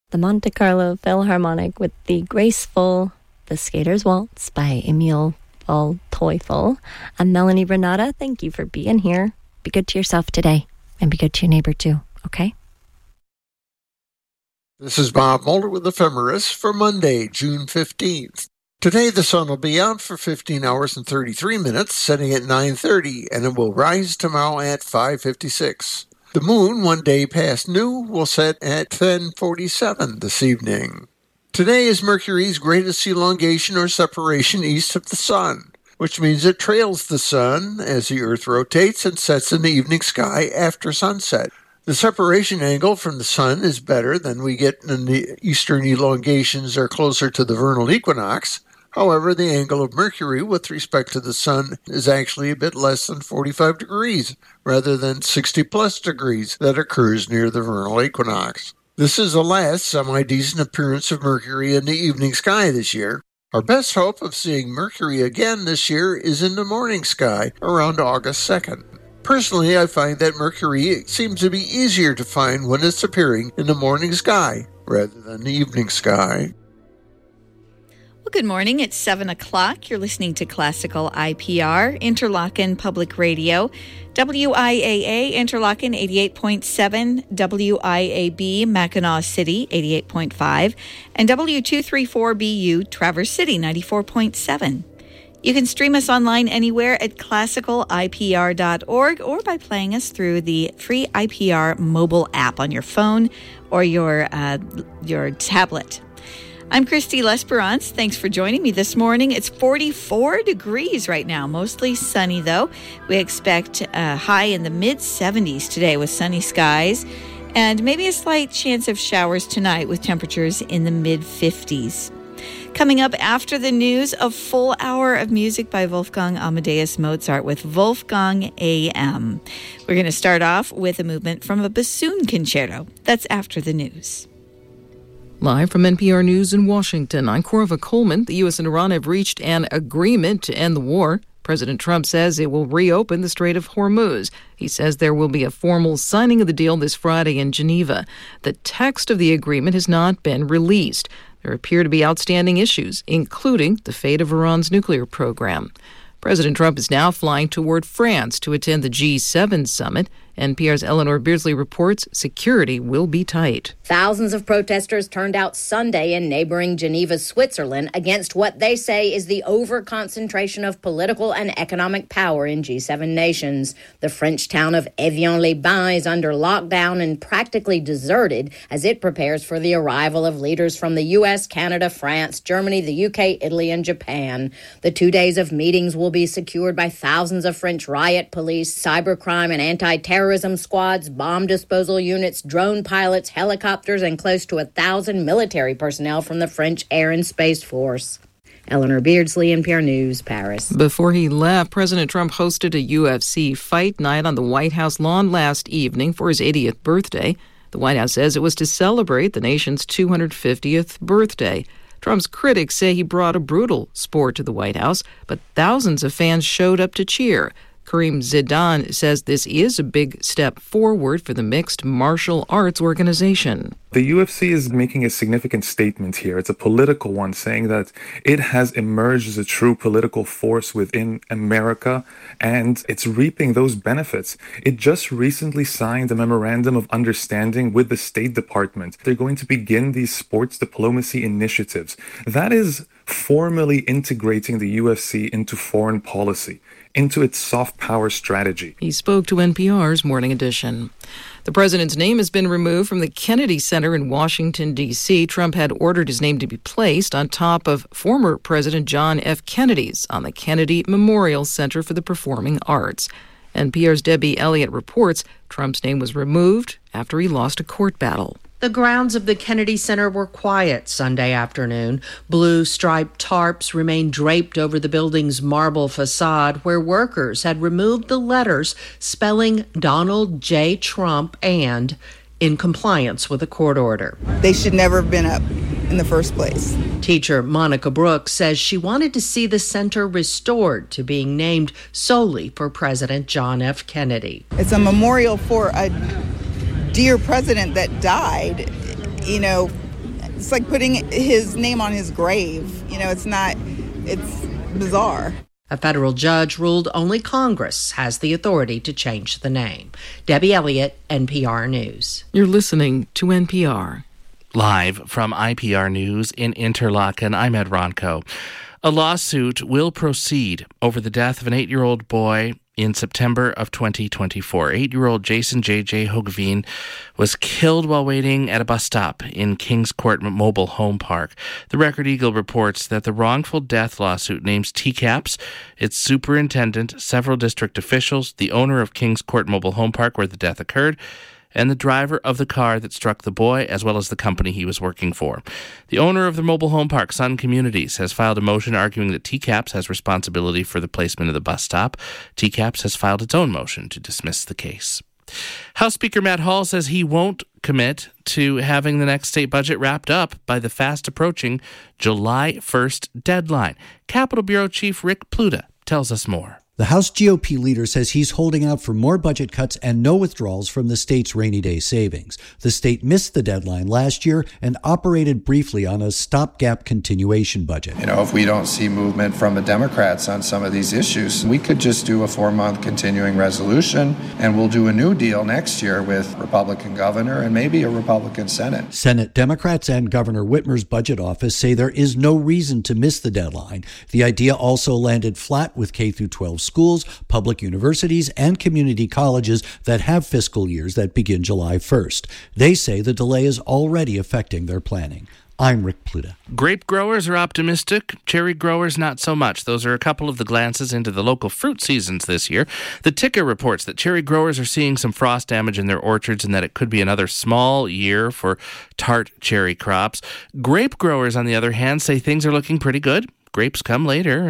the Monte Carlo Philharmonic with the graceful The Skater's Waltz by Emil Teufel. I'm Melanie Renata. Thank you for being here. Be good to yourself today, and be good to your neighbor too, okay? This is Bob Mulder with Ephemeris for Monday, June 15th. Today the sun will be out for 15 hours and 33 minutes, setting at 9:30, and it will rise tomorrow at 5:56. The moon, one day past new, will set at 10:47 this evening. Today is Mercury's greatest elongation or separation east of the sun, which means it trails the sun as the Earth rotates and sets in the evening sky after sunset. The separation angle from the sun is better than we get in the eastern elongations or closer to the vernal equinox. However, the angle of Mercury with respect to the sun is actually a bit less than 45 degrees, rather than 60-plus degrees that occurs near the vernal equinox. This is the last semi-decent appearance of Mercury in the evening sky this year. Our best hope of seeing Mercury again this year is in the morning sky around August 2nd. Personally, I find that Mercury seems to be easier to find when it's appearing in the morning sky rather than the evening sky. Well, good morning. It's 7 o'clock. You're listening to Classical IPR, Interlochen Public Radio, WIAA, Interlochen 88.7, WIAB, Mackinac City 88.5, and W234BU, Traverse City 94.7. You can stream us online anywhere at classicalipr.org or by playing us through the free IPR mobile app on your phone or your tablet. I'm Christy Lesperance. Thanks for joining me this morning. It's 44 degrees right now, mostly sunny though. We expect a high in the mid-70s today with sunny skies and maybe a slight chance of showers tonight with temperatures in the mid-50s. Coming up after the news, a full hour of music by Wolfgang Amadeus Mozart with Wolfgang AM. We're going to start off with a movement from a bassoon concerto. That's after the news. Live from NPR News in Washington, I'm Corva Coleman. The U.S. and Iran have reached an agreement to end the war. President Trump says it will reopen the Strait of Hormuz. He says there will be a formal signing of the deal this Friday in Geneva. The text of the agreement has not been released. There appear to be outstanding issues, including the fate of Iran's nuclear program. President Trump is now flying toward France to attend the G7 summit. NPR's Eleanor Beardsley reports security will be tight. Thousands of protesters turned out Sunday in neighboring Geneva, Switzerland, against what they say is the over-concentration of political and economic power in G7 nations. The French town of Evian-les-Bains is under lockdown and practically deserted as it prepares for the arrival of leaders from the U.S., Canada, France, Germany, the U.K., Italy, and Japan. The 2 days of meetings will be secured by thousands of French riot police, cybercrime and anti-terrorism squads, bomb disposal units, drone pilots, helicopters, and close to 1,000 military personnel from the French Air and Space Force. Eleanor Beardsley, NPR News, Paris. Before he left, President Trump hosted a UFC fight night on the White House lawn last evening for his 80th birthday. The White House says it was to celebrate the nation's 250th birthday. Trump's critics say he brought a brutal sport to the White House, but thousands of fans showed up to cheer. Kareem Zidane says this is a big step forward for the mixed martial arts organization. The UFC is making a significant statement here. It's a political one, saying that it has emerged as a true political force within America, and it's reaping those benefits. It just recently signed a memorandum of understanding with the State Department. They're going to begin these sports diplomacy initiatives. That is formally integrating the UFC into foreign policy, into its soft power strategy. He spoke to NPR's Morning Edition. The president's name has been removed from the Kennedy Center in Washington, D.C. Trump had ordered his name to be placed on top of former President John F. Kennedy's on the Kennedy Memorial Center for the Performing Arts. NPR's Debbie Elliott reports Trump's name was removed after he lost a court battle. The grounds of the Kennedy Center were quiet Sunday afternoon. Blue striped tarps remained draped over the building's marble facade where workers had removed the letters spelling Donald J. Trump and in compliance with a court order. They should never have been up in the first place. Teacher Monica Brooks says she wanted to see the center restored to being named solely for President John F. Kennedy. It's a memorial for a dear president that died, It's like putting his name on his grave. It's bizarre. A federal judge ruled only Congress has the authority to change the name. Debbie Elliott, NPR News. You're listening to NPR. Live from IPR News in Interlaken, I'm Ed Ronco. A lawsuit will proceed over the death of an 8-year-old boy in September of 2024. 8-year-old Jason J.J. Hogveen was killed while waiting at a bus stop in Kings Court Mobile Home Park. The Record Eagle reports that the wrongful death lawsuit names TCAPS, its superintendent, several district officials, the owner of Kings Court Mobile Home Park where the death occurred, and the driver of the car that struck the boy, as well as the company he was working for. The owner of the mobile home park, Sun Communities, has filed a motion arguing that TCAPS has responsibility for the placement of the bus stop. TCAPS has filed its own motion to dismiss the case. House Speaker Matt Hall says he won't commit to having the next state budget wrapped up by the fast-approaching July 1st deadline. Capitol Bureau Chief Rick Pluta tells us more. The House GOP leader says he's holding out for more budget cuts and no withdrawals from the state's rainy day savings. The state missed the deadline last year and operated briefly on a stopgap continuation budget. If we don't see movement from the Democrats on some of these issues, we could just do a 4-month continuing resolution and we'll do a new deal next year with Republican governor and maybe a Republican Senate. Senate Democrats and Governor Whitmer's budget office say there is no reason to miss the deadline. The idea also landed flat with K-12 schools, public universities, and community colleges that have fiscal years that begin July 1st. They say the delay is already affecting their planning. I'm Rick Pluta. Grape growers are optimistic. Cherry growers not so much. Those are a couple of the glances into the local fruit seasons this year. The Ticker reports that cherry growers are seeing some frost damage in their orchards and that it could be another small year for tart cherry crops. Grape growers, on the other hand, say things are looking pretty good. Grapes come later.